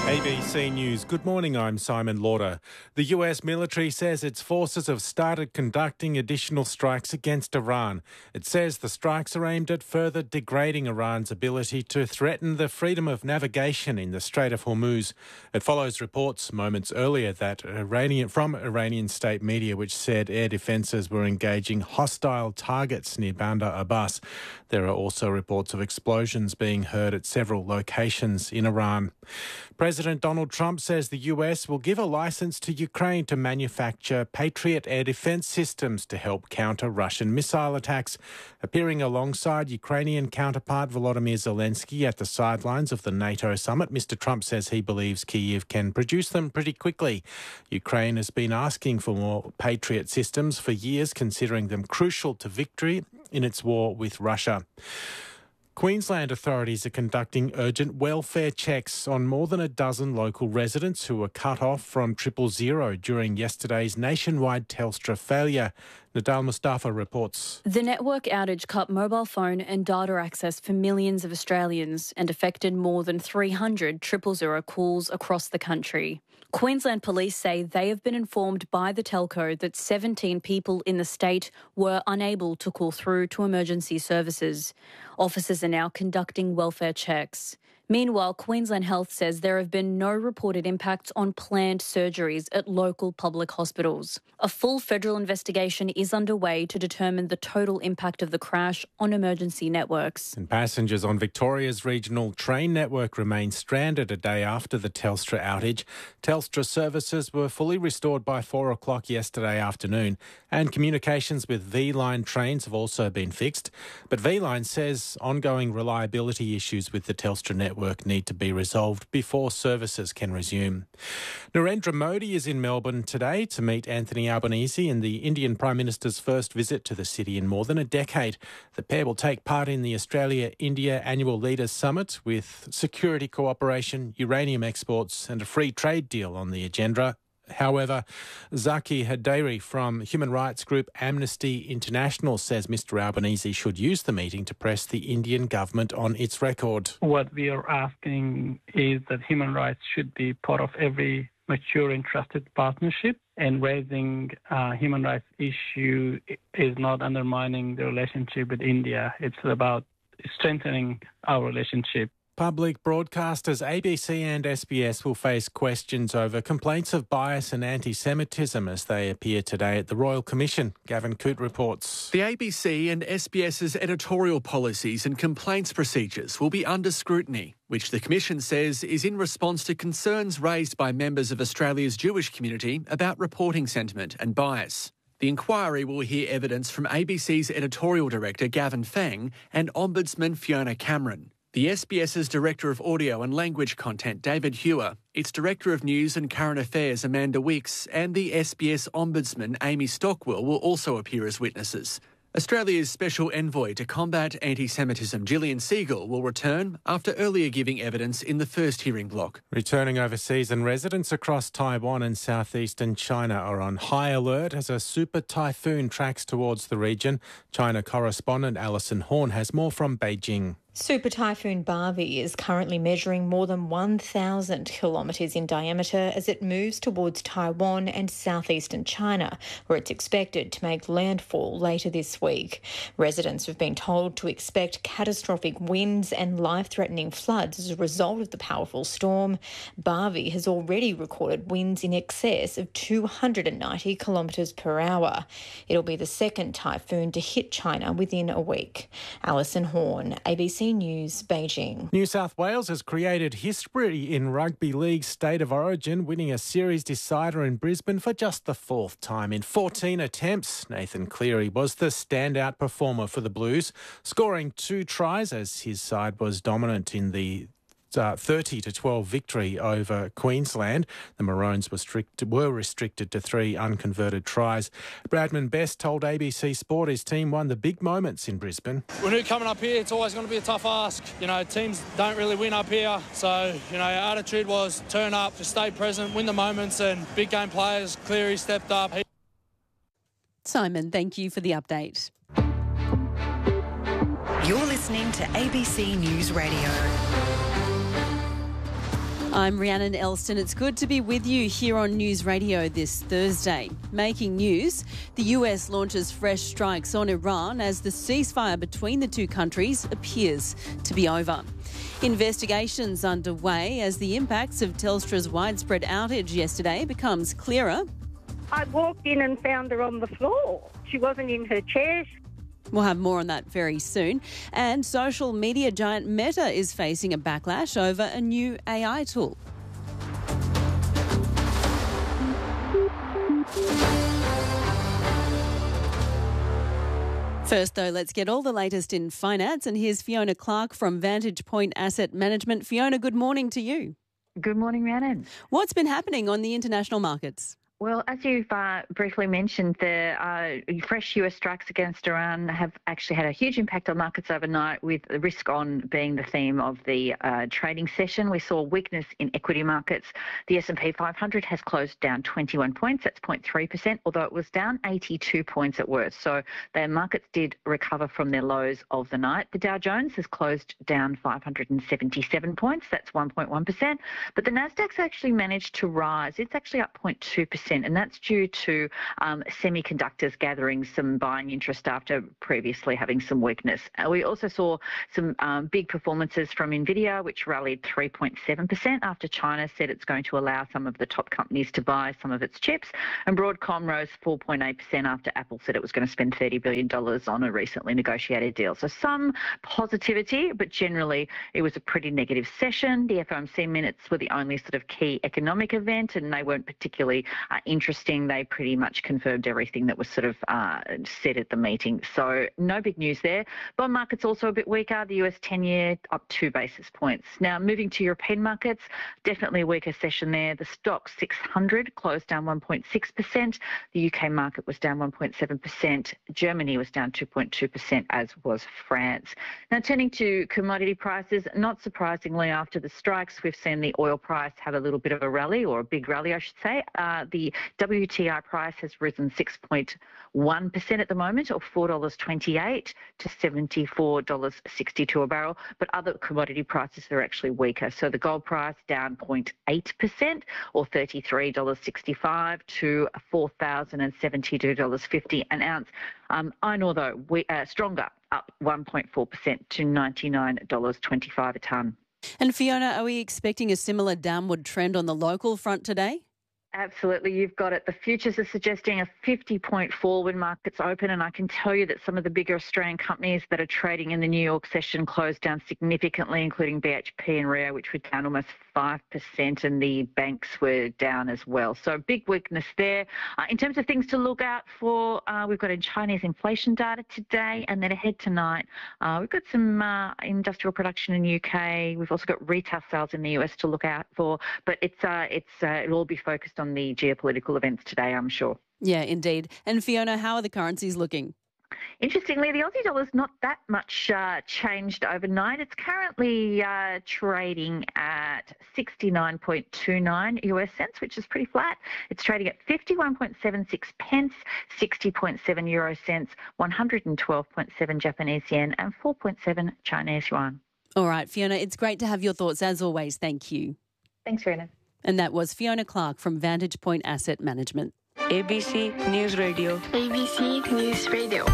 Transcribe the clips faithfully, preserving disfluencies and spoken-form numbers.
A B C News. Good morning, I'm Simon Lauder. The U S military says its forces have started conducting additional strikes against Iran. It says the strikes are aimed at further degrading Iran's ability to threaten the freedom of navigation in the Strait of Hormuz. It follows reports moments earlier that Iranian from Iranian state media which said air defences were engaging hostile targets near Bandar Abbas. There are also reports of explosions being heard at several locations in Iran. President Donald Trump says the U S will give a licence to Ukraine to manufacture Patriot air defence systems to help counter Russian missile attacks. Appearing alongside Ukrainian counterpart Volodymyr Zelensky at the sidelines of the NATO summit, Mister Trump says he believes Kyiv can produce them pretty quickly. Ukraine has been asking for more Patriot systems for years, considering them crucial to victory in its war with Russia. Queensland authorities are conducting urgent welfare checks on more than a dozen local residents who were cut off from Triple Zero during yesterday's nationwide Telstra failure. Nadal Mustafa reports. The network outage cut mobile phone and data access for millions of Australians and affected more than three hundred Triple Zero calls across the country. Queensland Police say they have been informed by the telco that seventeen people in the state were unable to call through to emergency services. Officers are now conducting welfare checks. Meanwhile, Queensland Health says there have been no reported impacts on planned surgeries at local public hospitals. A full federal investigation is underway to determine the total impact of the crash on emergency networks. And passengers on Victoria's regional train network remain stranded a day after the Telstra outage. Telstra services were fully restored by four o'clock yesterday afternoon, and communications with V-Line trains have also been fixed. But V-Line says ongoing reliability issues with the Telstra network Work need to be resolved before services can resume. Narendra Modi is in Melbourne today to meet Anthony Albanese in the Indian Prime Minister's first visit to the city in more than a decade. The pair will take part in the Australia-India Annual Leaders Summit with security cooperation, uranium exports and a free trade deal on the agenda. However, Zaki Haderi from human rights group Amnesty International says Mister Albanese should use the meeting to press the Indian government on its record. What we are asking is that human rights should be part of every mature and trusted partnership, and raising a human rights issue is not undermining the relationship with India. It's about strengthening our relationship. Public broadcasters A B C and S B S will face questions over complaints of bias and anti-Semitism as they appear today at the Royal Commission. Gavin Coote reports. The A B C and SBS's editorial policies and complaints procedures will be under scrutiny, which the Commission says is in response to concerns raised by members of Australia's Jewish community about reporting sentiment and bias. The inquiry will hear evidence from A B C's editorial director Gavin Fang and Ombudsman Fiona Cameron. The SBS's Director of Audio and Language Content, David Hewer, its Director of News and Current Affairs, Amanda Wicks, and the S B S Ombudsman, Amy Stockwell, will also appear as witnesses. Australia's Special Envoy to Combat Anti-Semitism, Gillian Segal, will return after earlier giving evidence in the first hearing block. Returning overseas, and residents across Taiwan and southeastern China are on high alert as a super typhoon tracks towards the region. China correspondent Alison Horn has more from Beijing. Super Typhoon Barbie is currently measuring more than one thousand kilometres in diameter as it moves towards Taiwan and southeastern China, where it's expected to make landfall later this week. Residents have been told to expect catastrophic winds and life-threatening floods as a result of the powerful storm. Barbie has already recorded winds in excess of two hundred ninety kilometres per hour. It'll be the second typhoon to hit China within a week. Alison Horn, A B C News, Beijing. New South Wales has created history in Rugby League State of Origin, winning a series decider in Brisbane for just the fourth time in fourteen attempts. Nathan Cleary was the standout performer for the Blues, scoring two tries as his side was dominant in the Uh, thirty to twelve victory over Queensland. The Maroons were, strict, were restricted to three unconverted tries. Bradman Best told A B C Sport his team won the big moments in Brisbane. We knew coming up here it's always going to be a tough ask. You know, teams don't really win up here. So, you know, our attitude was turn up, just stay present, win the moments, and big game players, Cleary stepped up. He- Simon, thank you for the update. You're listening to A B C News Radio. I'm Rhiannon Elston. It's good to be with you here on News Radio this Thursday. Making news, the U S launches fresh strikes on Iran as the ceasefire between the two countries appears to be over. Investigations underway as the impacts of Telstra's widespread outage yesterday becomes clearer. I walked in and found her on the floor. She wasn't in her chair. We'll have more on that very soon. And social media giant Meta is facing a backlash over a new A I tool. First, though, let's get all the latest in finance. And here's Fiona Clark from Vantage Point Asset Management. Fiona, good morning to you. Good morning, Rhiannon. What's been happening on the international markets? Well, as you've uh, briefly mentioned, the uh, fresh U S strikes against Iran have actually had a huge impact on markets overnight, with the risk on being the theme of the uh, trading session. We saw weakness in equity markets. The S and P five hundred has closed down twenty-one points. That's zero point three percent, although it was down eighty-two points at worst. So their markets did recover from their lows of the night. The Dow Jones has closed down five hundred seventy-seven points. That's one point one percent. But the Nasdaq's actually managed to rise. It's actually up zero point two percent. And that's due to um, semiconductors gathering some buying interest after previously having some weakness. Uh, we also saw some um, big performances from NVIDIA, which rallied three point seven percent after China said it's going to allow some of the top companies to buy some of its chips. And Broadcom rose four point eight percent after Apple said it was going to spend thirty billion dollars on a recently negotiated deal. So some positivity, but generally it was a pretty negative session. The F O M C minutes were the only sort of key economic event, and they weren't particularly uh, interesting. They pretty much confirmed everything that was sort of uh, said at the meeting. So no big news there. Bond market's also a bit weaker. The U S ten-year up two basis points. Now, moving to European markets, definitely a weaker session there. The Stoxx six hundred closed down one point six percent. The U K market was down one point seven percent. Germany was down two point two percent, as was France. Now, turning to commodity prices, not surprisingly, after the strikes, we've seen the oil price have a little bit of a rally, or a big rally, I should say. Uh, the W T I price has risen six point one percent at the moment, or four dollars twenty-eight to seventy-four dollars sixty-two a barrel. But other commodity prices are actually weaker. So the gold price down zero point eight percent, or thirty-three dollars sixty-five to four thousand seventy-two dollars fifty an ounce. Um, iron ore, though, we, uh, stronger, up one point four percent to ninety-nine dollars twenty-five a tonne. And Fiona, are we expecting a similar downward trend on the local front today? Absolutely, you've got it. The futures are suggesting a fifty-point fall when markets open, and I can tell you that some of the bigger Australian companies that are trading in the New York session closed down significantly, including B H P and Rio, which were down almost five percent, and the banks were down as well. So big weakness there. Uh, in terms of things to look out for, uh, we've got a Chinese inflation data today, and then ahead tonight, uh, we've got some uh, industrial production in the U K. We've also got retail sales in the U S to look out for, but it's uh, it's uh, it'll all be focused on the geopolitical events today, I'm sure. Yeah, indeed. And Fiona, how are the currencies looking? Interestingly, the Aussie dollar's not that much uh, changed overnight. It's currently uh, trading at sixty-nine point two nine U S cents, which is pretty flat. It's trading at fifty-one point seven six pence, sixty point seven euro cents, one hundred twelve point seven Japanese yen, and four point seven Chinese yuan. All right, Fiona, it's great to have your thoughts as always. Thank you. Thanks, Rhiannon. And that was Fiona Clark from Vantage Point Asset Management. A B C News Radio. A B C News Radio.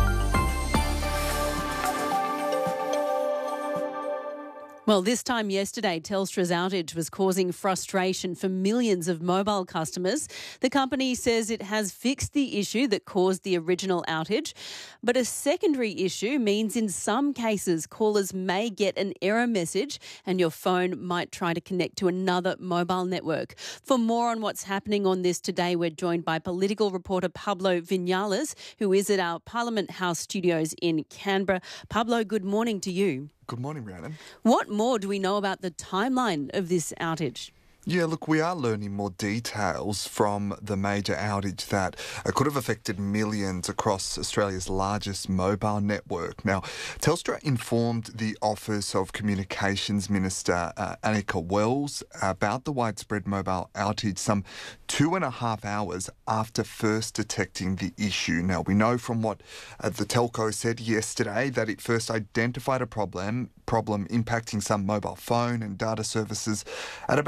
Well, this time yesterday, Telstra's outage was causing frustration for millions of mobile customers. The company says it has fixed the issue that caused the original outage, but a secondary issue means in some cases callers may get an error message and your phone might try to connect to another mobile network. For more on what's happening on this today, we're joined by political reporter Pablo Vinales, who is at our Parliament House studios in Canberra. Pablo, good morning to you. Good morning, Rhiannon. What more do we know about the timeline of this outage? Yeah, look, we are learning more details from the major outage that uh, could have affected millions across Australia's largest mobile network. Now, Telstra informed the Office of Communications Minister uh, Anika Wells about the widespread mobile outage some two and a half hours after first detecting the issue. Now, we know from what uh, the telco said yesterday that it first identified a problem problem impacting some mobile phone and data services at about four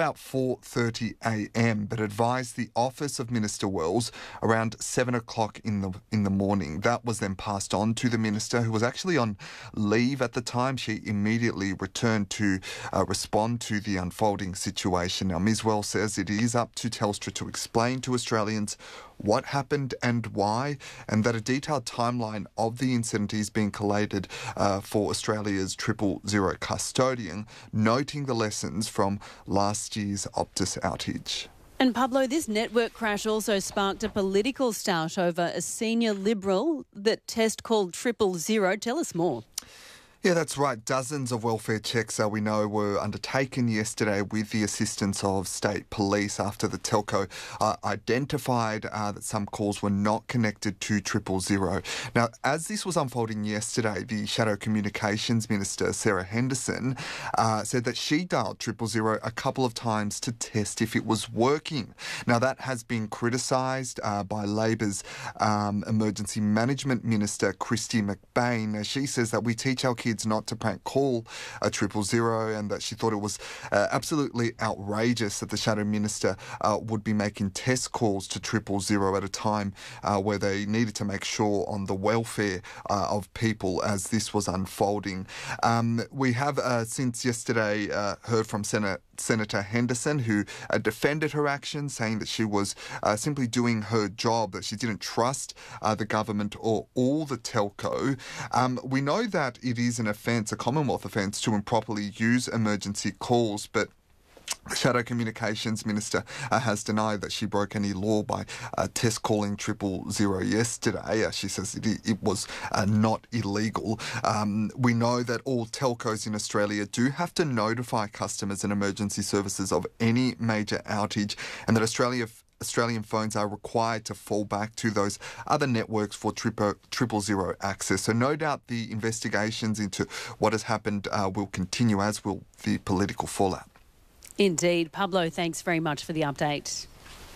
four thirty a m, but advised the office of Minister Wells around seven o'clock in the in the morning. That was then passed on to the minister, who was actually on leave at the time. She immediately returned to uh, respond to the unfolding situation. Now, Miz Wells says it is up to Telstra to explain to Australians what happened and why, and that a detailed timeline of the incident is being collated uh, for Australia's triple zero custodian, noting the lessons from last year's Optus outage. And Pablo, this network crash also sparked a political start over a senior Liberal that Test called triple zero. Tell us more. Yeah, that's right. Dozens of welfare checks, uh, we know, were undertaken yesterday with the assistance of state police after the telco uh, identified uh, that some calls were not connected to triple zero. Now, as this was unfolding yesterday, the Shadow Communications Minister, Sarah Henderson, uh, said that she dialed triple zero a couple of times to test if it was working. Now, that has been criticised uh, by Labor's um, Emergency Management Minister, Christy McBain. Now, she says that we teach our kids not to prank call a triple zero, and that she thought it was uh, absolutely outrageous that the Shadow Minister uh, would be making test calls to triple zero at a time uh, where they needed to make sure on the welfare uh, of people as this was unfolding. Um, we have uh, since yesterday uh, heard from Senator Senator Henderson, who uh, defended her action, saying that she was uh, simply doing her job, that she didn't trust uh, the government or all the telco. Um, we know that it is an offence, a Commonwealth offence, to improperly use emergency calls, but the Shadow Communications Minister uh, has denied that she broke any law by uh, test calling triple zero yesterday. Uh, she says it, it was uh, not illegal. Um, we know that all telcos in Australia do have to notify customers and emergency services of any major outage, and that Australia Australian phones are required to fall back to those other networks for triple, triple zero access. So no doubt the investigations into what has happened uh, will continue, as will the political fallout. Indeed. Pablo, thanks very much for the update.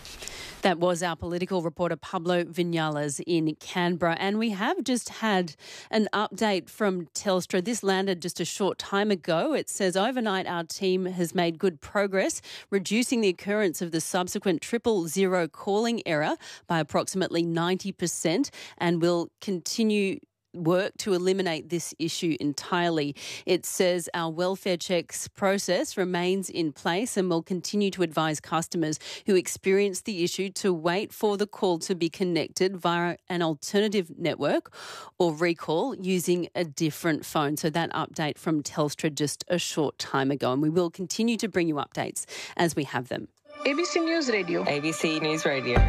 That was our political reporter Pablo Vinales in Canberra. And we have just had an update from Telstra. This landed just a short time ago. It says overnight our team has made good progress, reducing the occurrence of the subsequent triple zero calling error by approximately ninety percent, and will continue work to eliminate this issue entirely. It says our welfare checks process remains in place and will continue to advise customers who experience the issue to wait for the call to be connected via an alternative network or recall using a different phone. So that update from Telstra just a short time ago, and we will continue to bring you updates as we have them. A B C News Radio. A B C News Radio.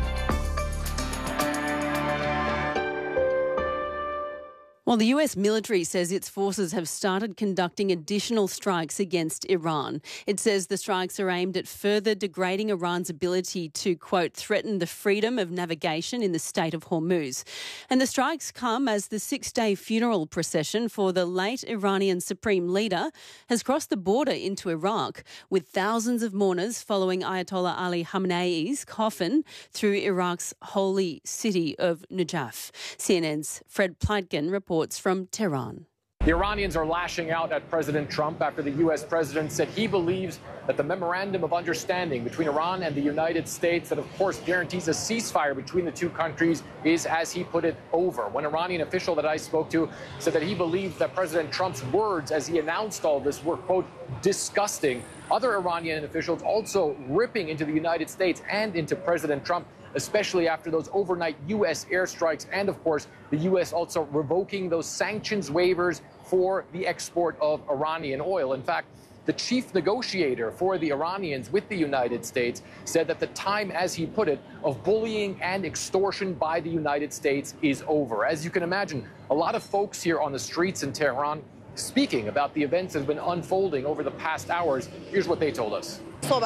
Well, the U S military says its forces have started conducting additional strikes against Iran. It says the strikes are aimed at further degrading Iran's ability to, quote, threaten the freedom of navigation in the Strait of Hormuz. And the strikes come as the six-day funeral procession for the late Iranian supreme leader has crossed the border into Iraq, with thousands of mourners following Ayatollah Ali Khamenei's coffin through Iraq's holy city of Najaf. C N N's Fred Pleitgen reports from Tehran. The Iranians are lashing out at President Trump after the U S president said he believes that the memorandum of understanding between Iran and the United States that, of course, guarantees a ceasefire between the two countries is, as he put it, over. One Iranian official that I spoke to said that he believed that President Trump's words as he announced all this were, quote, disgusting. Other Iranian officials also ripping into the United States and into President Trump, especially after those overnight U S airstrikes and, of course, the U S also revoking those sanctions waivers for the export of Iranian oil. In fact, the chief negotiator for the Iranians with the United States said that the time, as he put it, of bullying and extortion by the United States is over. As you can imagine, a lot of folks here on the streets in Tehran speaking about the events that have been unfolding over the past hours. Here's what they told us.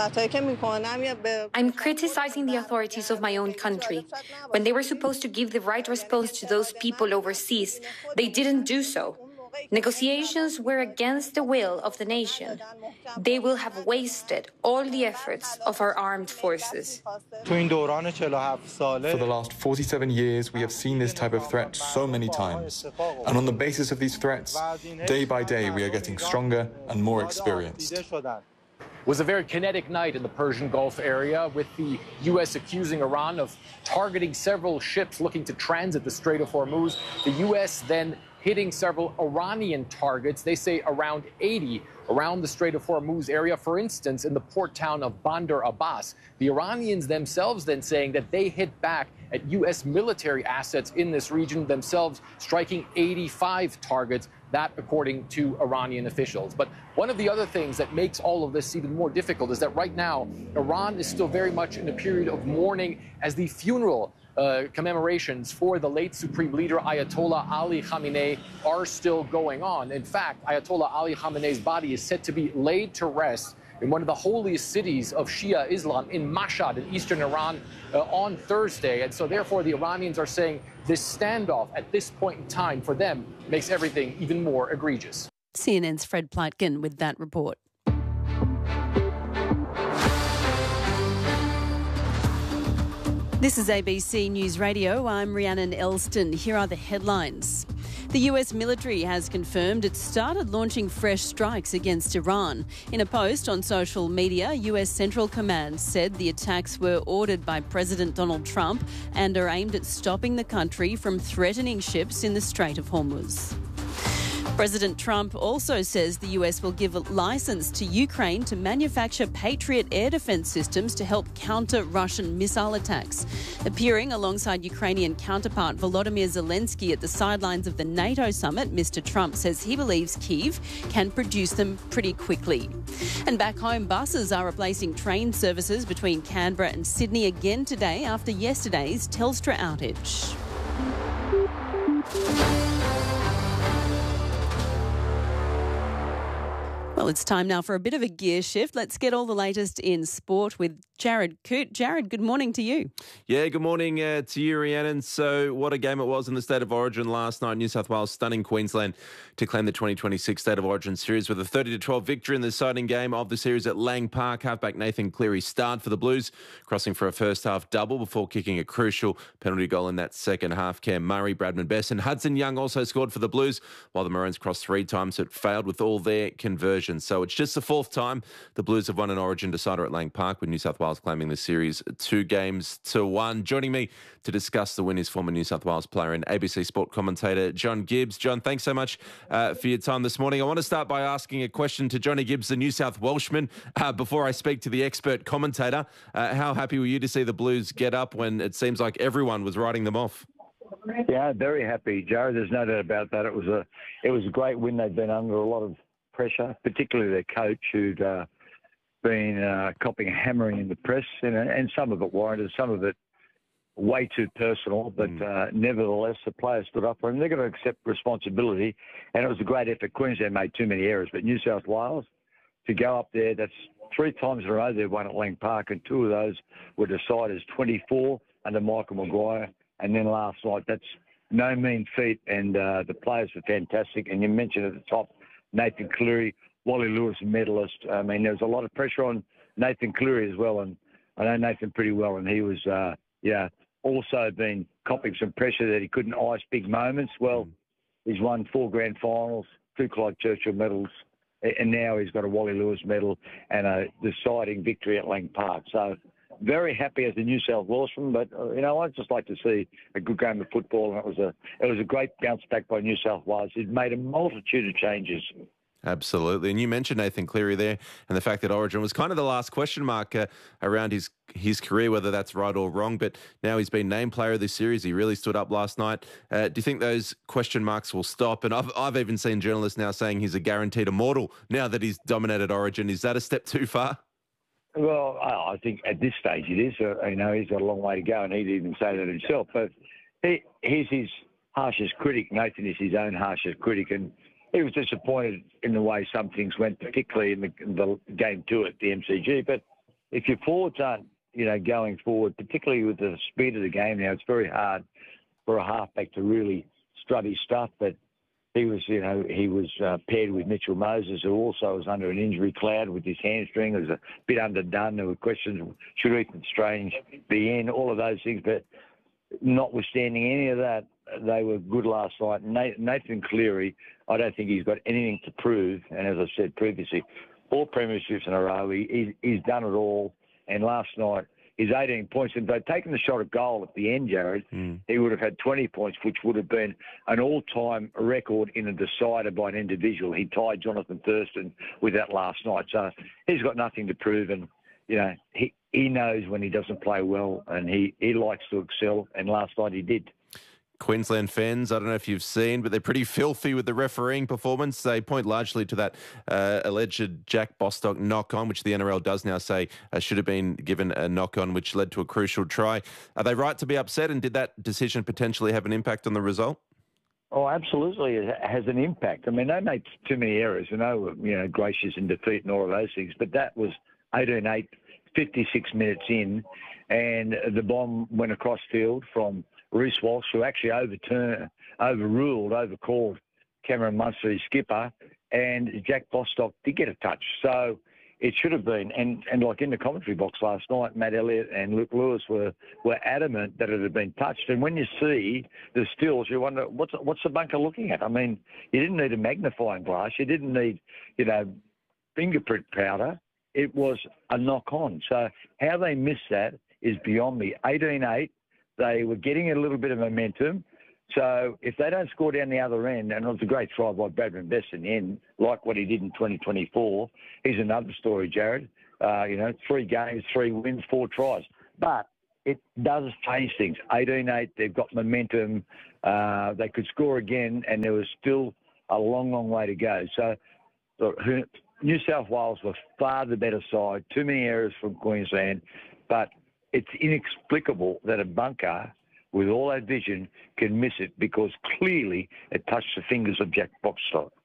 I'm criticizing the authorities of my own country. When they were supposed to give the right response to those people overseas, they didn't do so. Negotiations were against the will of the nation. They will have wasted all the efforts of our armed forces. For the last forty-seven years, we have seen this type of threat so many times. And on the basis of these threats, day by day, we are getting stronger and more experienced. was a very kinetic night in the Persian Gulf area, with the U S accusing Iran of targeting several ships looking to transit the Strait of Hormuz. The U S then hitting several Iranian targets, they say around eighty, around the Strait of Hormuz area, for instance, in the port town of Bandar Abbas. The Iranians themselves then saying that they hit back at U S military assets in this region, themselves striking eighty-five targets, that according to Iranian officials. But one of the other things that makes all of this even more difficult is that right now, Iran is still very much in a period of mourning as the funeral Uh, commemorations for the late Supreme Leader Ayatollah Ali Khamenei are still going on. In fact, Ayatollah Ali Khamenei's body is said to be laid to rest in one of the holiest cities of Shia Islam in Mashhad in eastern Iran uh, on Thursday. And so therefore the Iranians are saying this standoff at this point in time for them makes everything even more egregious. C N N's Fred Plotkin with that report. This is A B C News Radio. I'm Rhiannon Elston. Here are the headlines. The U S military has confirmed it started launching fresh strikes against Iran. In a post on social media, U S Central Command said the attacks were ordered by President Donald Trump and are aimed at stopping the country from threatening ships in the Strait of Hormuz. President Trump also says the U S will give a licence to Ukraine to manufacture Patriot air defence systems to help counter Russian missile attacks. Appearing alongside Ukrainian counterpart Volodymyr Zelensky at the sidelines of the NATO summit, Mister Trump says he believes Kyiv can produce them pretty quickly. And back home, buses are replacing train services between Canberra and Sydney again today after yesterday's Telstra outage. Well, it's time now for a bit of a gear shift. Let's get all the latest in sport with Jared Coote. Jared, good morning to you. Yeah, good morning uh, to you, Rhiannon. So what a game it was in the State of Origin last night. New South Wales stunning Queensland to claim the twenty twenty-six State of Origin series with a thirty to twelve victory in the deciding game of the series at Lang Park. Halfback Nathan Cleary starred for the Blues, crossing for a first half double before kicking a crucial penalty goal in that second half. Cam Murray, Bradman Best and Hudson Young also scored for the Blues, while the Maroons crossed three times but failed with all their conversions. So it's just the fourth time the Blues have won an Origin decider at Lang Park, with New South Wales claiming the series two games to one. Joining me to discuss the win is former New South Wales player and A B C Sport commentator John Gibbs. John, thanks so much uh, for your time this morning. I want to start by asking a question to Johnny Gibbs, the New South Welshman, uh, before I speak to the expert commentator. Uh, how happy were you to see the Blues get up when it seems like everyone was writing them off? Yeah, very happy, Jared. There's no doubt about that. It was a, it was a great win. They'd been under a lot of pressure, particularly their coach, who'd uh, been uh, copping a hammering in the press, and, and some of it warranted, some of it way too personal, but uh, nevertheless, the players stood up for him. They're going to accept responsibility, and it was a great effort. Queensland made too many errors, but New South Wales, to go up there, that's three times in a row they've won at Lang Park, and two of those were decided as twenty-four under Michael Maguire, and then last night, that's no mean feat, and uh, the players were fantastic, and you mentioned at the top, Nathan Cleary, Wally Lewis medalist. I mean, there was a lot of pressure on Nathan Cleary as well, and I know Nathan pretty well, and he was, uh, yeah, also been copping some pressure that he couldn't ice big moments. Well, he's won four grand finals, two Clyde Churchill medals, and now he's got a Wally Lewis medal and a deciding victory at Lang Park. So very happy as a New South Welshman, but uh, you know, I'd just like to see a good game of football, and it was a it was a great bounce back by New South Wales. It made a multitude of changes. Absolutely. And you mentioned Nathan Cleary there, and the fact that Origin was kind of the last question mark uh, around his his career, whether that's right or wrong. But now he's been named player of this series. He really stood up last night. Uh, do you think those question marks will stop? And I've, I've even seen journalists now saying he's a guaranteed immortal now that he's dominated Origin. Is that a step too far? Well, I think at this stage it is. Uh, you know, he's got a long way to go, and he'd even say that himself. But he, he's his harshest critic. Nathan is his own harshest critic, and he was disappointed in the way some things went, particularly in the, in the game two at the M C G. But if your forwards aren't, you know, going forward, particularly with the speed of the game now, it's very hard for a halfback to really strut his stuff. But he was, you know, he was uh, paired with Mitchell Moses, who also was under an injury cloud with his hamstring. It was a bit underdone. There were questions, should Ethan Strange be in? All of those things. But notwithstanding any of that, they were good last night. Nathan Cleary, I don't think he's got anything to prove. And as I said previously, four premierships in a row. He, he, he's done it all. And last night, his eighteen points. If they'd taken the shot at goal at the end, Jared, mm. he would have had twenty points, which would have been an all-time record in a decider by an individual. He tied Jonathan Thurston with that last night. So he's got nothing to prove. And, you know, he, he knows when he doesn't play well, and he, he likes to excel. And last night he did. Queensland fans, I don't know if you've seen, but they're pretty filthy with the refereeing performance. They point largely to that uh, alleged Jack Bostock knock-on, which the N R L does now say uh, should have been given a knock-on, which led to a crucial try. Are they right to be upset, and did that decision potentially have an impact on the result? Oh, absolutely. It has an impact. I mean, they made too many errors. I know, you know, Gracious in defeat and all of those things, but that was eighteen eight, fifty-six minutes in, and the bomb went across field from Reece Walsh, who actually overturned, overruled, overcalled Cameron Munster, his skipper, and Jack Bostock did get a touch. So it should have been. And, and like in the commentary box last night, Matt Elliott and Luke Lewis were, were adamant that it had been touched. And when you see the stills, you wonder, what's, what's the bunker looking at? I mean, you didn't need a magnifying glass. You didn't need, you know, fingerprint powder. It was a knock-on. So how they missed that is beyond me. eighteen eight. They were getting a little bit of momentum. So if they don't score down the other end, and it was a great try by Bradman Best in the end, like what he did in twenty twenty-four, here's another story, Jared. Uh, you know, three games, three wins, four tries. But it does change things. eighteen eight, they've got momentum. Uh, they could score again, and there was still a long, long way to go. So look, New South Wales were far the better side. Too many errors from Queensland. But it's inexplicable that a bunker with all that vision can miss it, because clearly it touched the fingers of Jack Bostock.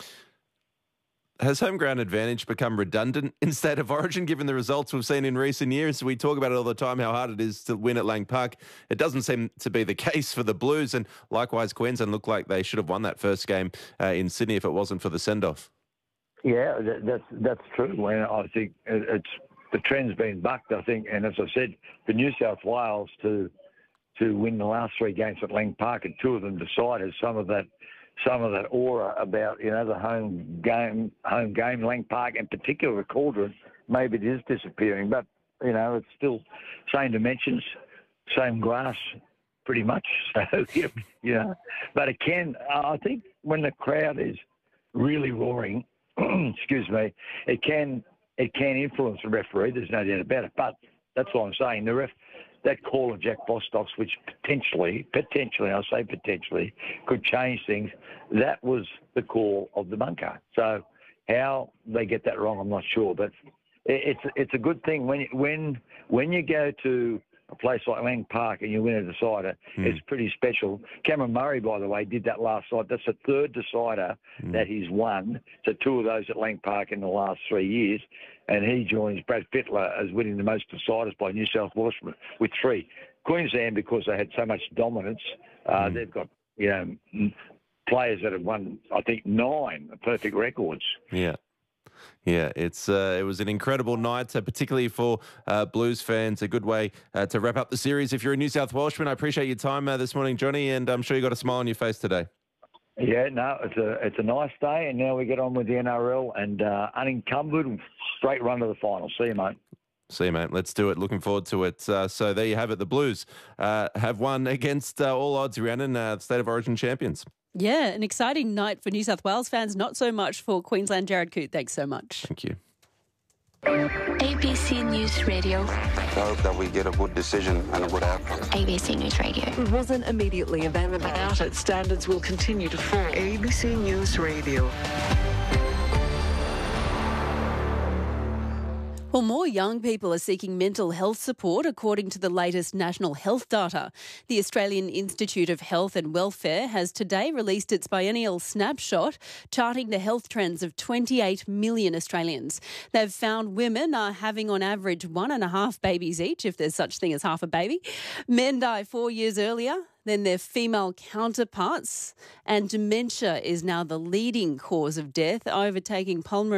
Has home ground advantage become redundant in State of Origin, given the results we've seen in recent years? We talk about it all the time, how hard it is to win at Lang Park. It doesn't seem to be the case for the Blues, and likewise Queensland looked like they should have won that first game uh, in Sydney if it wasn't for the send-off. Yeah, that, that's, that's true. And I think it's... the trend's been bucked, I think, and as I said, for New South Wales to to win the last three games at Lang Park, and two of them decided, some of that some of that aura about, you know, the home game, home game, Lang Park, in particular Cauldron, maybe it is disappearing, but you know, it's still same dimensions, same grass, pretty much. So you know, but it can. I think when the crowd is really roaring, excuse me, it can. It can influence the referee, there's no doubt about it. But that's what I'm saying. The ref, that call of Jack Bostock's, which potentially, potentially, I say potentially, could change things, that was the call of the bunker. So how they get that wrong, I'm not sure. But it's it's a good thing. When, when, when you go to a place like Lang Park and you win a decider, mm. it's pretty special. Cameron Murray, by the way, did that last night. That's the third decider mm. that he's won. So two of those at Lang Park in the last three years. And he joins Brad Fittler as winning the most deciders by New South Wales with three. Queensland, because they had so much dominance, uh, mm. they've got, you know, players that have won, I think, nine perfect records. Yeah. Yeah, it's uh, it was an incredible night, uh, particularly for uh, Blues fans. A good way uh, to wrap up the series. If you're a New South Welshman, I appreciate your time uh, this morning, Johnny, and I'm sure you got a smile on your face today. Yeah, no, it's a it's a nice day, and now we get on with the N R L and uh, unencumbered, straight run to the final. See you, mate. See you, mate. Let's do it. Looking forward to it. Uh, so there you have it. The Blues uh, have won against uh, all odds, Rhiannon, uh, State of Origin champions. Yeah, an exciting night for New South Wales fans, not so much for Queensland. Jared Coote, thanks so much. Thank you. A B C News Radio. I hope that we get a good decision and a good outcome. A B C News Radio. It wasn't immediately available. Out it, standards will continue to fall. A B C News Radio. Well, more young people are seeking mental health support, according to the latest national health data. The Australian Institute of Health and Welfare has today released its biennial snapshot, charting the health trends of twenty-eight million Australians. They've found women are having on average one and a half babies each, if there's such thing as half a baby. Men die four years earlier than their female counterparts, and dementia is now the leading cause of death, overtaking pulmonary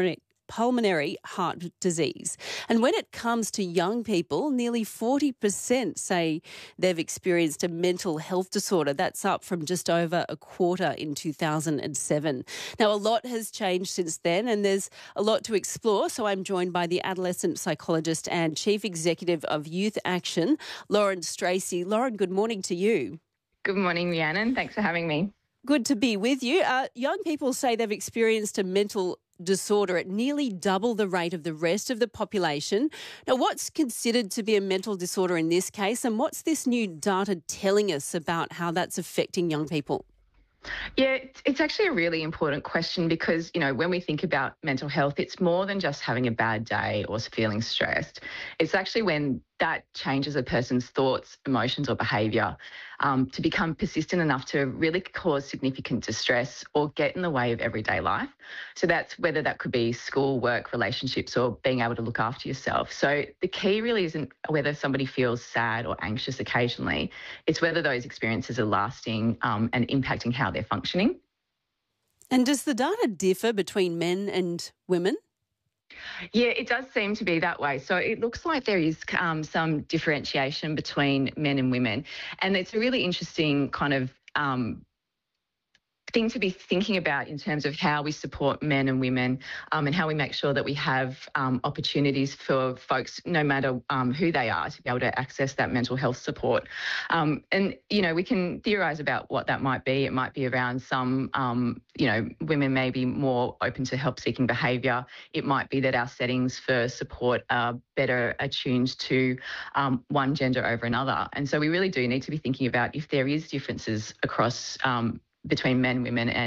pulmonary heart disease. And when it comes to young people, nearly forty percent say they've experienced a mental health disorder. That's up from just over a quarter in two thousand seven. Now, a lot has changed since then, and there's a lot to explore. So I'm joined by the adolescent psychologist and Chief Executive of Youth Action, Lauren Stracey. Lauren, good morning to you. Good morning, Rhiannon. Thanks for having me. Good to be with you. Uh, young people say they've experienced a mental disorder at nearly double the rate of the rest of the population. Now, what's considered to be a mental disorder in this case, and what's this new data telling us about how that's affecting young people? Yeah, it's actually a really important question because, you know, when we think about mental health, it's more than just having a bad day or feeling stressed. It's actually when that changes a person's thoughts, emotions or behaviour um, to become persistent enough to really cause significant distress or get in the way of everyday life. So that's whether that could be school, work, relationships or being able to look after yourself. So the key really isn't whether somebody feels sad or anxious occasionally. It's whether those experiences are lasting um, and impacting how they're functioning. And does the data differ between men and women? Yeah, it does seem to be that way. So it looks like there is um, some differentiation between men and women. And it's a really interesting kind of um, thing to be thinking about in terms of how we support men and women um, and how we make sure that we have um, opportunities for folks, no matter um, who they are, to be able to access that mental health support. Um, and, you know, we can theorise about what that might be. It might be around some, um, you know, women may be more open to help-seeking behaviour. It might be that our settings for support are better attuned to um, one gender over another. And so we really do need to be thinking about if there is differences across um, between men, women and